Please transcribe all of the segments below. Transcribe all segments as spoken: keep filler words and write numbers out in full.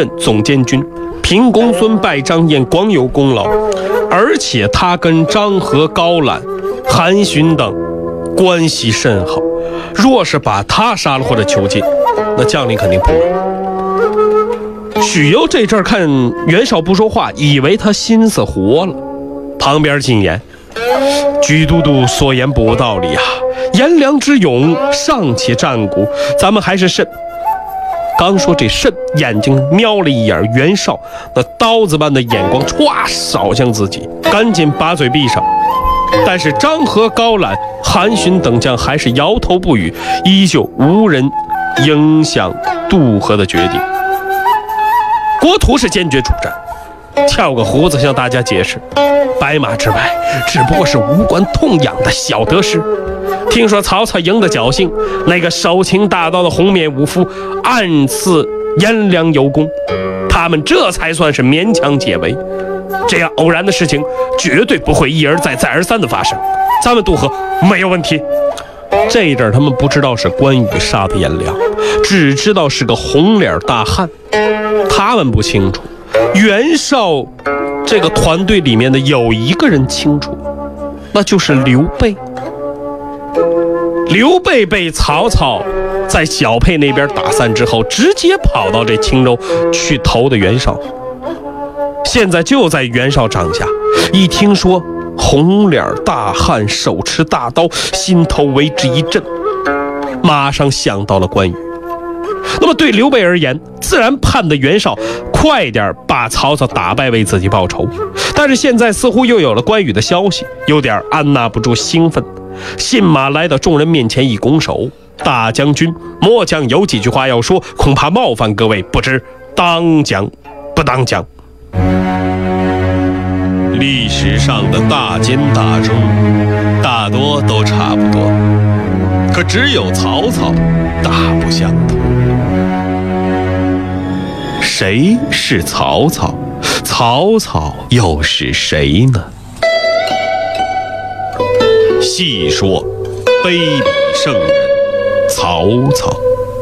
总监军，平公孙拜张燕广有功劳，而且他跟张合、高览、韩荀等关系甚好，若是把他杀了或者囚禁，那将领肯定不满。许攸这阵看袁绍不说话，以为他心思活了，旁边进言：居都督所言不无道理啊，颜良之勇尚且战鼓，咱们还是慎。刚说这慎，眼睛瞄了一眼袁绍，那刀子般的眼光歘扫向自己，赶紧把嘴闭上。但是张合、高览、韩荀等将还是摇头不语，依旧无人影响渡河的决定。郭图是坚决主战，翘个胡子向大家解释，白马之败只不过是无关痛痒的小得失。听说曹操赢得侥幸，那个手擎大刀的红面武夫暗刺颜良有功，他们这才算是勉强解围。这样偶然的事情绝对不会一而再再而三的发生，咱们渡河没有问题。这一阵他们不知道是关羽杀的颜良，只知道是个红脸大汉。他们不清楚袁绍这个团队里面的有一个人清楚，那就是刘备。刘备被曹操在小沛那边打散之后，直接跑到这青州去投的袁绍，现在就在袁绍帐下。一听说红脸大汉手持大刀，心头为之一震，马上想到了关羽。那么对刘备而言，自然盼得袁绍快点把曹操打败，为自己报仇。但是现在似乎又有了关羽的消息，有点按捺不住兴奋，信马来到众人面前一拱手：大将军，末将有几句话要说，恐怕冒犯各位，不知当讲不当讲。历史上的大奸大忠大多都差不多，可只有曹操大不相同。谁是曹操？曹操又是谁呢？细说卑鄙圣人曹操。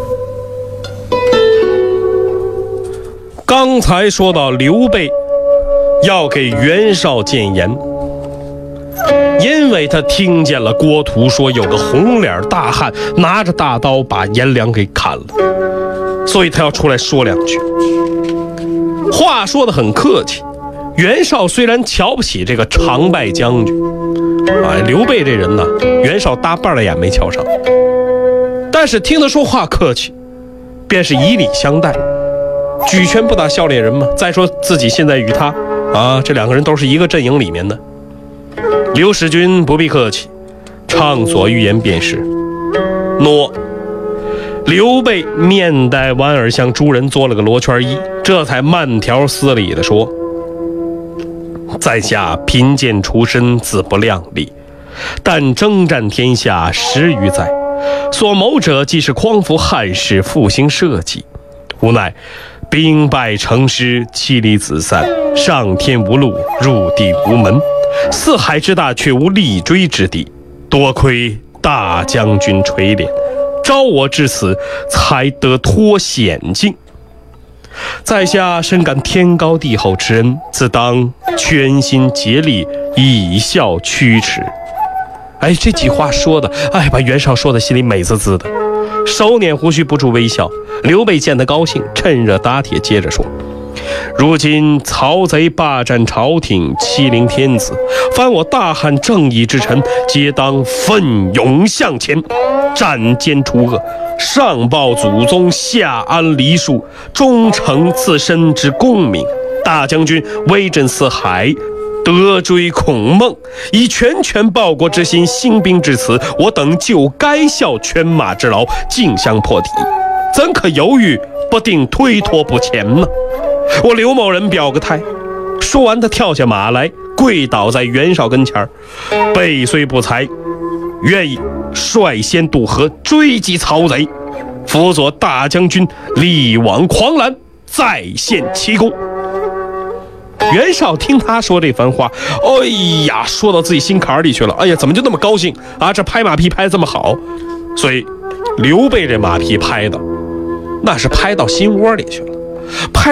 刚才说到刘备要给袁绍谏言，因为他听见了郭图说有个红脸大汉拿着大刀把颜良给砍了，所以他要出来说两句。话说得很客气，袁绍虽然瞧不起这个常败将军，哎，刘备这人呢，袁绍大半的眼没瞧上，但是听他说话客气，便是以礼相待，举拳不打笑脸人嘛。再说自己现在与他啊，这两个人都是一个阵营里面的。刘使君不必客气，畅所欲言便是。诺。刘备面带莞尔向诸人做了个罗圈揖，这才慢条斯理地说：在下贫贱出身，自不量力，但征战天下十余载，所谋者既是匡扶汉室，复兴社稷，无奈兵败成师，妻离子散，上天无路，入地无门，四海之大却无立锥之地，多亏大将军垂怜，招我至此，才得脱险境。在下深感天高地厚之恩，自当全心竭力，以效驱驰。哎，这句话说的，哎，把袁绍说的心里美滋滋的，手捻胡须不住微笑。刘备见他高兴，趁热打铁，接着说：如今曹贼霸占朝廷，欺凌天子，凡我大汉正义之臣，皆当奋勇向前，斩奸除恶，上报祖宗，下安黎庶，忠诚自身之功名。大将军威震四海，得追孔孟，以全权报国之心兴兵至此，我等就该效犬马之劳，竞相破敌，怎可犹豫不定，推脱不前呢？我刘某人表个态。说完，他跳下马来，跪倒在袁绍跟前儿，备虽不才，愿意率先渡河追击曹贼，辅佐大将军力挽狂澜，再现奇功。袁绍听他说这番话，哎呀，说到自己心坎里去了。哎呀，怎么就那么高兴啊？这拍马屁拍得这么好，所以刘备这马屁拍的，那是拍到心窝里去了，拍